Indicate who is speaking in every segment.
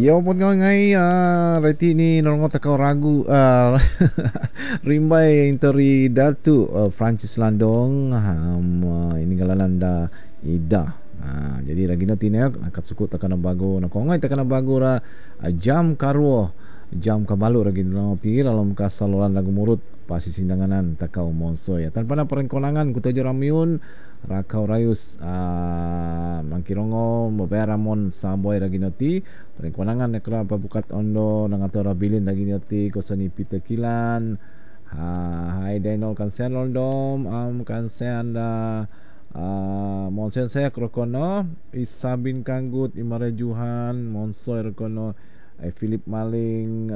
Speaker 1: Yo pun kau ngai reti ni norong takau ragu rimbai intori datu Francis Landong ini galanan da ida. Jadi lagi nanti ni akat suku takana bago na kau ngai takana bago ra jam karwo jam kabalu lagi nanti dalam kasaluran lagu murut pasi sindanganan takau monso ya tanpa na perengkonangan kutojo ramiun Rakau Rayus Mangkirongo Moberamon Saboy lagi nanti perengkonangan nekra pabukat ondo nangatora bilin lagi nanti kosani pitekilan hai Denol kansen londom kansen da monsen saya krokono Isabin Kanggut Imare Juhan Monsoy rokono Philip Maling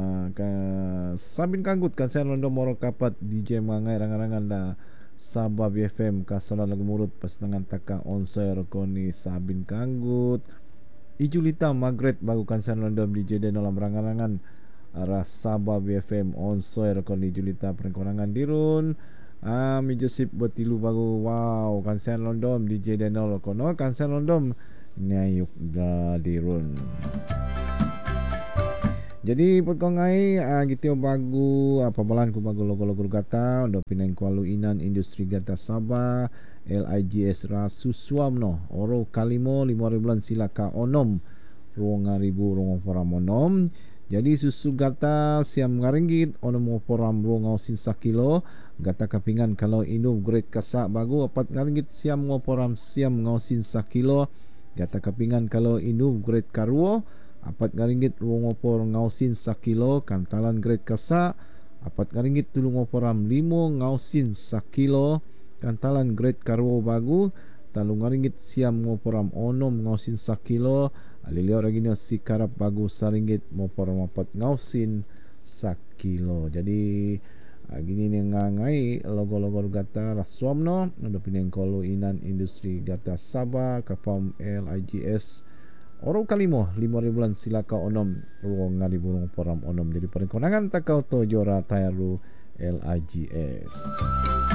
Speaker 1: Sabin Kanggut kansen londom Moro Kapat DJ Mangai rangan-rangan da Sabah BFM kasalan lagu murut pasenangan taka onsoy rokoni Sabin Kanggut Ijulita Margaret bagu kansan London DJ dalam rangan-rangan arah Sabah BFM onsoy rokoni Ijulita perengkonangan dirun Mi Josip Betilu bagu wow kansan London DJ Denol rokono kansan London nyayuk da dirun. Jadi potkongai gitu bagu pabalan ku bagu logo-logo gata do pineng kualu inan industri gata Sabah LIGS Rasuswamno oro kalimo 5 bulan silaka onom 2000 rong foramonom. Jadi susu gata siam ngaringgit onom foram rong sin sakilo gata kapingan kalau indum grade kasak bagu 4 ngaringgit siam ngoporam siam ngausin sakilo gata kapingan kalau indum grade karwo 4 ngaringgit rungopor ngausin sakilo kantalan grade kasa 4 ngaringgit tulungoporam 5 ngausin sakilo kantalan grade karwo bagu talung ngaringgit siam ngoporam onom ngausin sakilo alilio ragino si karap bagu saringgit ngoporam 4 ngausin sakilo. Jadi gini ni ngangai logo-logo gata raswamno ndo pinengkolo inan industri gata Sabah kapam LIGS Oro kalimo 5 bulan silaka onom ruang ngari burung poram onom jadi perengkonangan takau to jora tayaru LIGS.